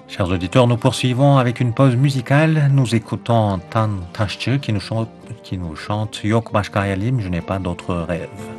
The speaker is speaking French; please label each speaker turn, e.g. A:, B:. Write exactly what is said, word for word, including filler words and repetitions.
A: Chers auditeurs, nous poursuivons avec une pause musicale. Nous écoutons Tan Taşçı qui nous chante, qui nous chante Yok Başka Hayalim, je n'ai pas d'autre rêve.